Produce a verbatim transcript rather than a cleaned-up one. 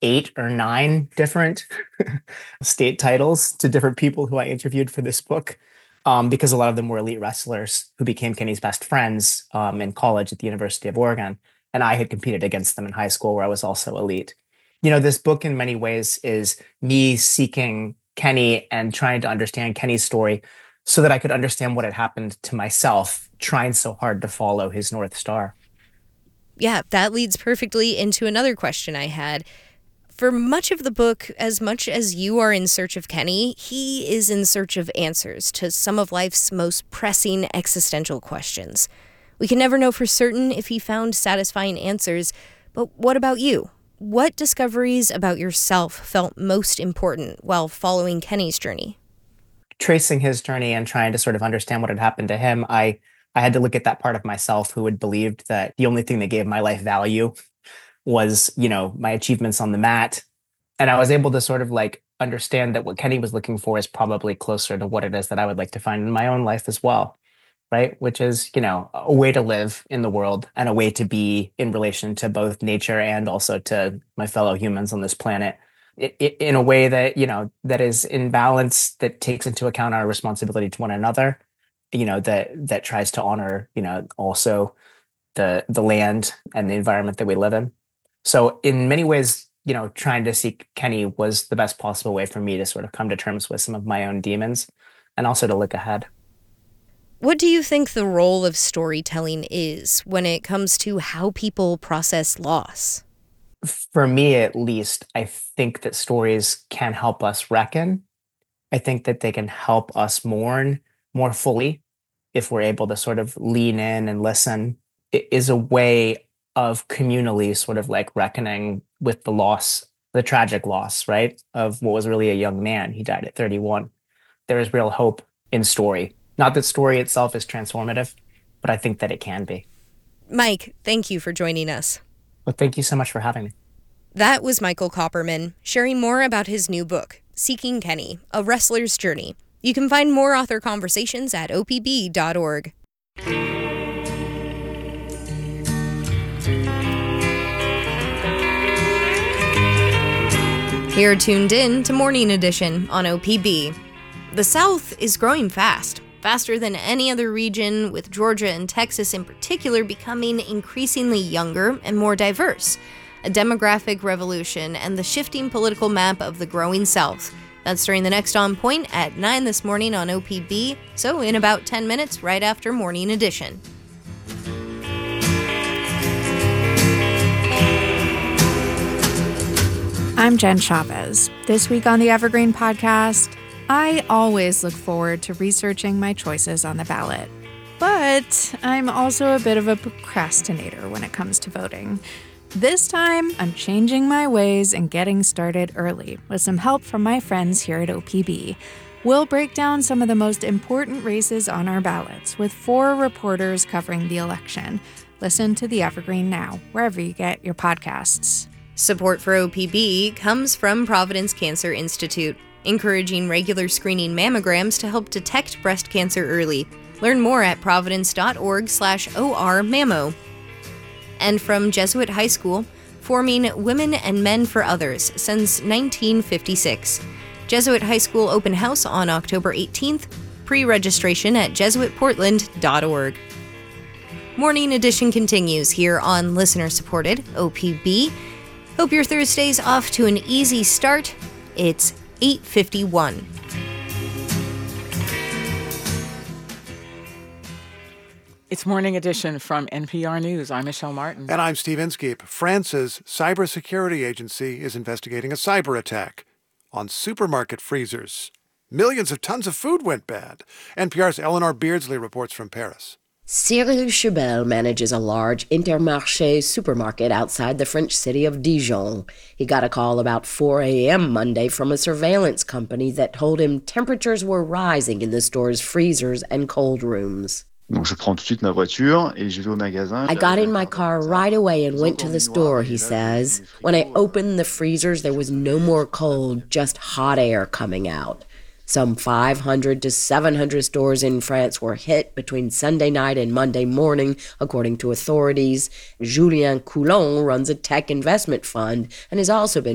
eight or nine different state titles to different people who I interviewed for this book, um, because a lot of them were elite wrestlers who became Kenny's best friends um, in college at the University of Oregon. And I had competed against them in high school, where I was also elite. You know, this book in many ways is me seeking Kenny and trying to understand Kenny's story so that I could understand what had happened to myself, trying so hard to follow his North Star. Yeah, that leads perfectly into another question I had. For much of the book, as much as you are in search of Kenny, he is in search of answers to some of life's most pressing existential questions. We can never know for certain if he found satisfying answers, but what about you? What discoveries about yourself felt most important while following Kenny's journey? Tracing his journey and trying to sort of understand what had happened to him, I, I had to look at that part of myself who had believed that the only thing that gave my life value was, you know, my achievements on the mat. And I was able to sort of like understand that what Kenny was looking for is probably closer to what it is that I would like to find in my own life as well, right? Which is, you know, a way to live in the world and a way to be in relation to both nature and also to my fellow humans on this planet it, it, in a way that, you know, that is in balance, that takes into account our responsibility to one another, you know, that that tries to honor, you know, also the the land and the environment that we live in. So in many ways, you know, trying to seek Kenny was the best possible way for me to sort of come to terms with some of my own demons and also to look ahead. What do you think the role of storytelling is when it comes to how people process loss? For me, at least, I think that stories can help us reckon. I think that they can help us mourn more fully if we're able to sort of lean in and listen. It is a way of communally sort of like reckoning with the loss, the tragic loss, right, of what was really a young man. He died at thirty-one. There is real hope in story. Not that story itself is transformative, but I think that it can be. Mike, thank you for joining us. Well, thank you so much for having me. That was Michael Kopperman sharing more about his new book, Seeking Kenny, A Wrestler's Journey. You can find more author conversations at O P B dot org. You're tuned in to Morning Edition on O P B. The South is growing fast, faster than any other region, with Georgia and Texas in particular becoming increasingly younger and more diverse. A demographic revolution and the shifting political map of the growing South. That's during the next On Point at nine this morning on O P B, so in about ten minutes right after Morning Edition. I'm Jen Chavez. This week on the Evergreen Podcast, I always look forward to researching my choices on the ballot. But I'm also a bit of a procrastinator when it comes to voting. This time, I'm changing my ways and getting started early with some help from my friends here at O P B. We'll break down some of the most important races on our ballots with four reporters covering the election. Listen to the Evergreen now, wherever you get your podcasts. Support for O P B comes from Providence Cancer Institute, encouraging regular screening mammograms to help detect breast cancer early. Learn more at providence.org slash OR mammo. And from Jesuit High School, forming Women and Men for Others since nineteen fifty-six. Jesuit High School open house on October eighteenth, pre-registration at jesuit portland dot org. Morning Edition continues here on listener-supported O P B. Hope your Thursday's off to an easy start. It's eight fifty-one. It's Morning Edition from N P R News. I'm Michelle Martin. And I'm Steve Inskeep. France's cybersecurity agency is investigating a cyber attack on supermarket freezers. Millions of tons of food went bad. N P R's Eleanor Beardsley reports from Paris. Cyril Chebel manages a large Intermarché supermarket outside the French city of Dijon. He got a call about four a.m. Monday from a surveillance company that told him temperatures were rising in the store's freezers and cold rooms. I got in my car right away and went to the store, he says. When I opened the freezers, there was no more cold, just hot air coming out. Some five hundred to seven hundred stores in France were hit between Sunday night and Monday morning, according to authorities. Julien Coulon runs a tech investment fund and has also been